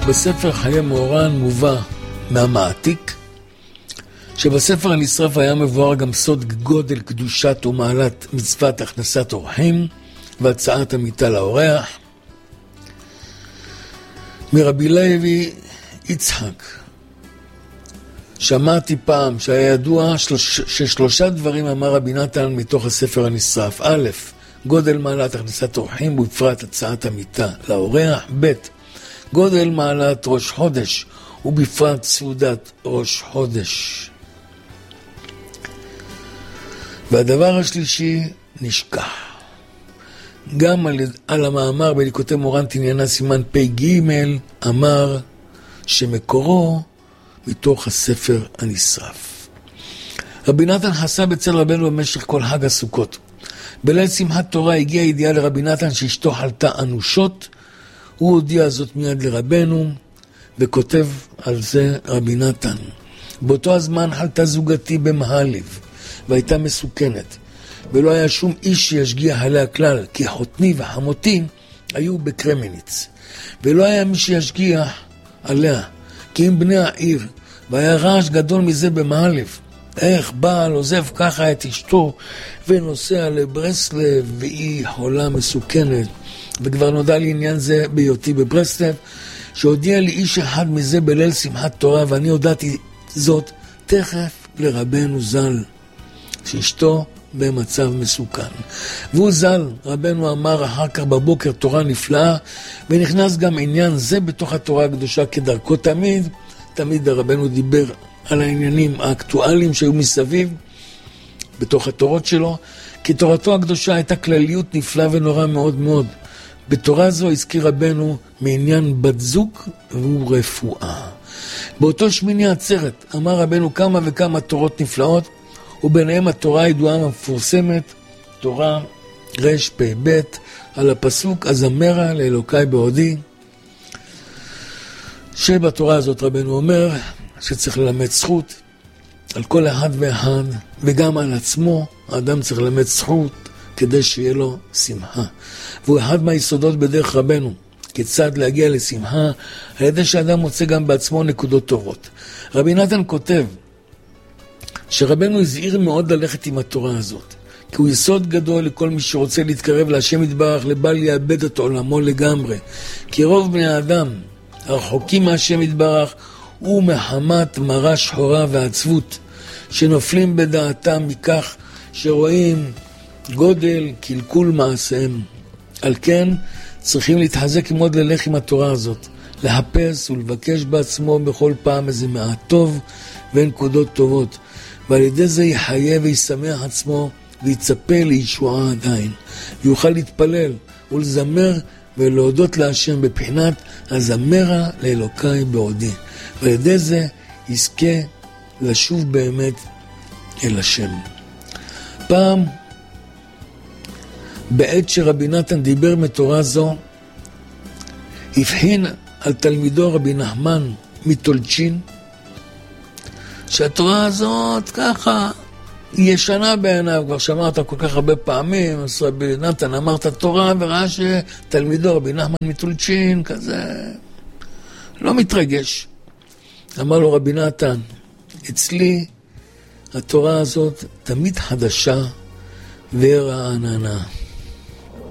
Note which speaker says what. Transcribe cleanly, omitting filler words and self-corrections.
Speaker 1: בספר חיי מאורן מובא מהמעתיק, שבספר הנשרף היה מבואר גם סוד גודל קדושת ומעלת מצוות הכנסת אורחים והצעת המיטה לאורח. מרבי לוי יצחק שמעתי פעם שהיה ידוע ששלושה דברים אמר רבי נתן מתוך הספר הנשרף. א', גודל מעלת הכנסת אורחים ובפרט הצעת המיטה לאורח. ב', גודל מעלת ראש חודש ובפרט סעודת ראש חודש. והדבר השלישי נשכח. גם על המאמר בליקוטי מורן תניאנה סימן פ"ג אמר שמקורו מתוך הספר הנשרף. רבי נתן חסה בצל רבנו במשך כל חג הסוכות. בליל שמחת תורה הגיעה ידיעה לרבי נתן שאשתו חלתה אנושות. הוא הודיע זאת מיד לרבנו וכותב על זה רבי נתן. באותו הזמן חלתה זוגתי במהליב והייתה מסוכנת, ולא היה שום איש שישגיח עליה כלל, כי חותני וחמותי היו בקרמניץ, ולא היה מי שישגיח עליה, כי אם בני העיר, והיה רעש גדול מזה במהליב. איך בעל עוזב ככה את אשתו ונוסע לברסלב והיא חולה מסוכנת. וכבר נודע לי עניין זה בהיותי בברסלב, שהודיע לי איש אחד מזה בליל שמחת תורה, ואני הודעתי זאת תכף לרבנו ז"ל, שאשתו במצב מסוכן. והוא ז"ל, רבנו אמר אחר כך בבוקר תורה נפלאה, ונכנס גם עניין זה בתוך התורה הקדושה כדרכו תמיד רבנו דיבר על העניינים האקטואליים שהיו מסביב בתוך התורות שלו, כי תורתו הקדושה הייתה כלליות נפלאה ונורא מאוד מאוד. בתורה זו הזכיר רבנו מעניין בת זוג והוא רפואה. באותו שמיני עצרת אמר רבנו כמה וכמה תורות נפלאות, וביניהם התורה הידועה המפורסמת, תורה רפ"ב, על הפסוק הזמרה לאלוקי בעודי, שבתורה הזאת רבנו אומר שצריך ללמד זכות על כל אחד ואחד, וגם על עצמו האדם צריך ללמד זכות כדי שיהיה לו שמחה. והוא אחד מהיסודות בדרך רבנו, כיצד להגיע לשמחה, על ידי שאדם מוצא גם בעצמו נקודות טובות. רבי נתן כותב שרבנו הזהיר מאוד ללכת עם התורה הזאת, כי הוא יסוד גדול לכל מי שרוצה להתקרב להשם יתברך, לבל יאבד את עולמו לגמרי. כי רוב בני האדם הרחוקים מהשם יתברך הוא מחמת מראה שחורה ועצבות, שנופלים בדעתם מכך שרואים גודל קלקול מעשיהם. על כן צריכים להתחזק מאוד ללך עם התורה הזאת, לחפש ולבקש בעצמו בכל פעם איזה מעט טוב ונקודות טובות, ועל ידי זה יחיה וישמח עצמו ויצפה לישועה עדיין, ויוכל להתפלל ולזמר ולהודות להשם בבחינת הזמרה לאלוקי בעודי, ועל ידי זה יזכה לשוב באמת אל השם. פעם בעת שרבי נתן דיבר מתורה זו, הבחין על תלמידו רבי נחמן מטולצ'ין, שהתורה הזאת ככה ישנה בעיניו, כבר שמעת כל כך הרבה פעמים, אז רבי נתן אמר את התורה וראה שתלמידו רבי נחמן מטולצ'ין כזה לא מתרגש. אמר לו רבי נתן, אצלי התורה הזאת תמיד חדשה ורעננה.